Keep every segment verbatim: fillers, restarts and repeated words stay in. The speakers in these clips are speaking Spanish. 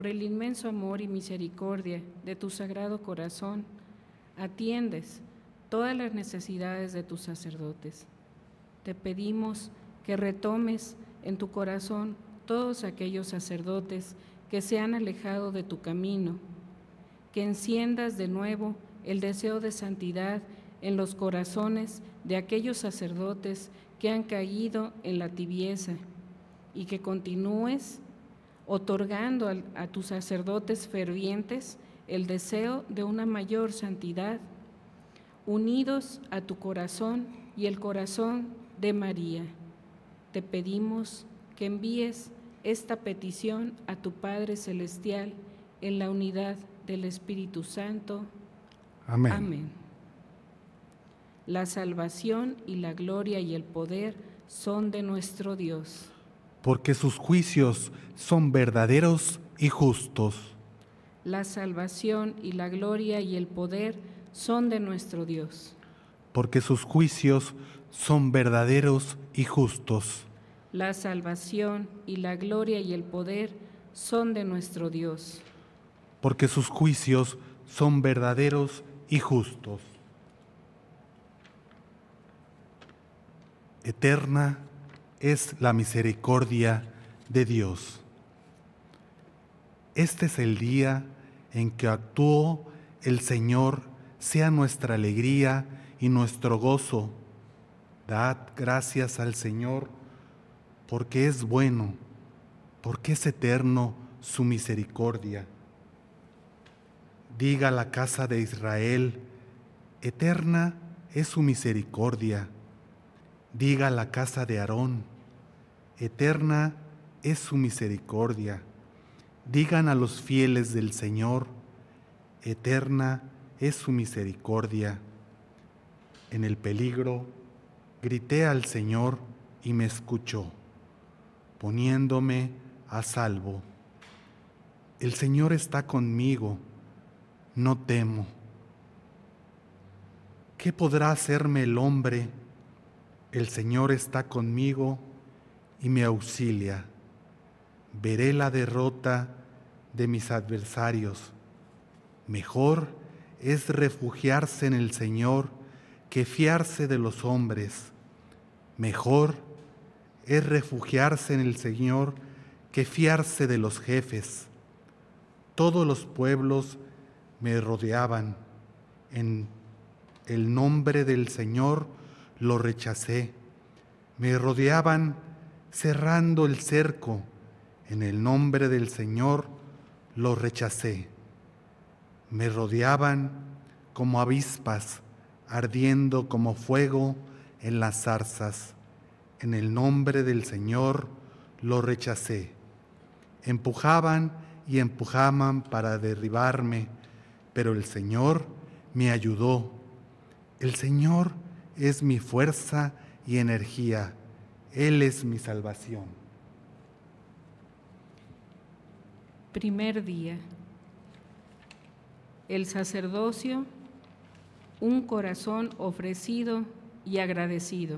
Por el inmenso amor y misericordia de tu sagrado corazón, atiendes todas las necesidades de tus sacerdotes. Te pedimos que retomes en tu corazón todos aquellos sacerdotes que se han alejado de tu camino, que enciendas de nuevo el deseo de santidad en los corazones de aquellos sacerdotes que han caído en la tibieza y que continúes otorgando a, a tus sacerdotes fervientes el deseo de una mayor santidad, unidos a tu corazón y el corazón de María. Te pedimos que envíes esta petición a tu Padre Celestial en la unidad del Espíritu Santo. Amén. Amén. La salvación y la gloria y el poder son de nuestro Dios. Porque sus juicios son verdaderos y justos. La salvación y la gloria y el poder son de nuestro Dios. Porque sus juicios son verdaderos y justos. La salvación y la gloria y el poder son de nuestro Dios. Porque sus juicios son verdaderos y justos. Eterna es la misericordia de Dios. Este es el día en que actuó el Señor, sea nuestra alegría y nuestro gozo. Dad gracias al Señor, porque es bueno, porque es eterno su misericordia. Diga la casa de Israel, eterna es su misericordia. Diga la casa de Aarón, eterna es su misericordia. Digan a los fieles del Señor, eterna es su misericordia. En el peligro, grité al Señor y me escuchó, poniéndome a salvo. El Señor está conmigo, no temo. ¿Qué podrá hacerme el hombre? El Señor está conmigo y me auxilia. Veré la derrota de mis adversarios. Mejor es refugiarse en el Señor que fiarse de los hombres. Mejor es refugiarse en el Señor que fiarse de los jefes. Todos los pueblos me rodeaban. En el nombre del Señor lo rechacé. Me rodeaban cerrando el cerco. En el nombre del Señor lo rechacé. Me rodeaban como avispas, ardiendo como fuego en las zarzas. En el nombre del Señor lo rechacé. Empujaban y empujaban para derribarme, pero el Señor me ayudó. El Señor es mi fuerza y energía. Él es mi salvación. Primer día. El sacerdocio, un corazón ofrecido y agradecido.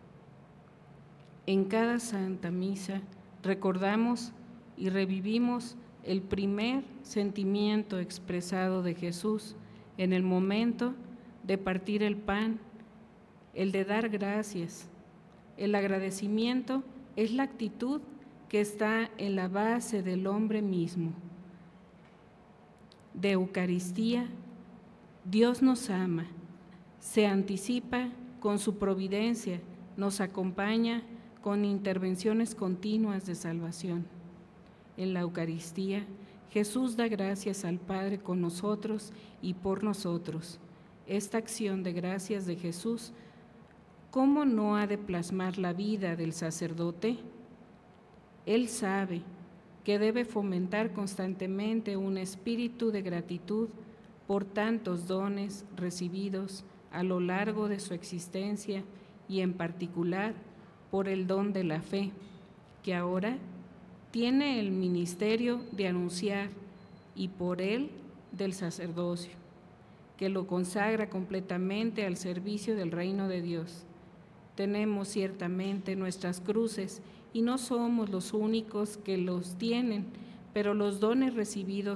En cada Santa Misa recordamos y revivimos el primer sentimiento expresado de Jesús en el momento de partir el pan, el de dar gracias. El agradecimiento es la actitud que está en la base del hombre mismo. De Eucaristía, Dios nos ama, se anticipa con su providencia, nos acompaña con intervenciones continuas de salvación. En la Eucaristía, Jesús da gracias al Padre con nosotros y por nosotros. Esta acción de gracias de Jesús, ¿cómo no ha de plasmar la vida del sacerdote? Él sabe que debe fomentar constantemente un espíritu de gratitud por tantos dones recibidos a lo largo de su existencia y en particular por el don de la fe, que ahora tiene el ministerio de anunciar y por él del sacerdocio, que lo consagra completamente al servicio del reino de Dios. Tenemos ciertamente nuestras cruces y no somos los únicos que los tienen, pero los dones recibidos